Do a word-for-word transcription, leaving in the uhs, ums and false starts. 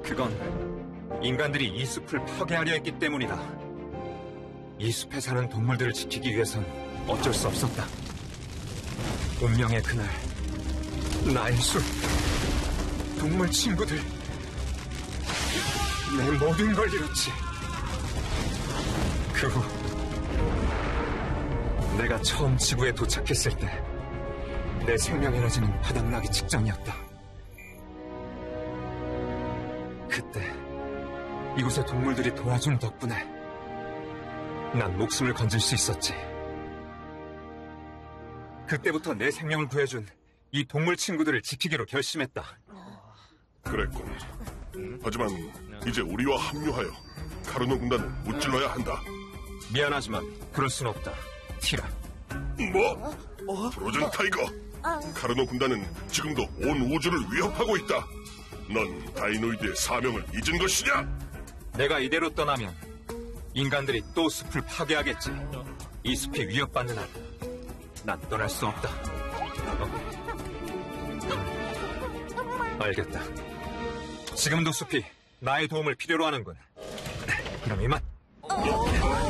그건 인간들이 이 숲을 파괴하려 했기 때문이다. 이 숲에 사는 동물들을 지키기 위해선 어쩔 수 없었다. 운명의 그날, 나의 숲, 동물 친구들, 내 모든 걸 잃었지. 그 후 내가 처음 지구에 도착했을 때 내 생명 에너지는 바닥나기 직전이었다. 그때 이곳의 동물들이 도와준 덕분에 난 목숨을 건질 수 있었지. 그때부터 내 생명을 구해준 이 동물 친구들을 지키기로 결심했다. 그랬군. 하지만 이제 우리와 합류하여 카르노 군단을 무찔러야 한다. 미안하지만 그럴 순 없다, 티라. 뭐? 프로즌 타이거! 카르노 군단은 지금도 온 우주를 위협하고 있다. 넌 다이노이드의 사명을 잊은 것이냐? 내가 이대로 떠나면 인간들이 또 숲을 파괴하겠지. 이 숲이 위협받는 한 난 떠날 수 없다. 어? 알겠다. 지금도 숲이 나의 도움을 필요로 하는군. 그럼 이만.